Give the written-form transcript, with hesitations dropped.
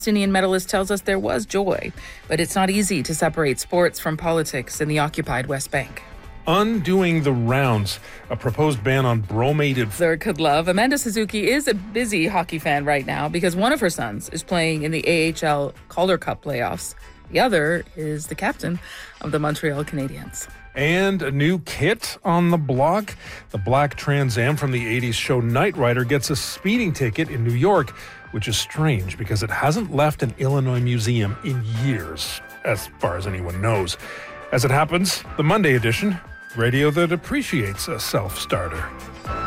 Palestinian medalist tells us there was joy, but it's not easy to separate sports from politics in the occupied West Bank. Undoing the rounds, a proposed ban on bromated... There could love. Amanda Suzuki is a busy hockey fan right now because one of her sons is playing in the AHL Calder Cup playoffs. The other is the captain of the Montreal Canadiens. And a new kit on the block. The black Trans Am from the 80s show Knight Rider gets a speeding ticket in New York, which is strange because it hasn't left an Illinois museum in years, as far as anyone knows. As it happens, the Monday edition, radio that appreciates a self-starter.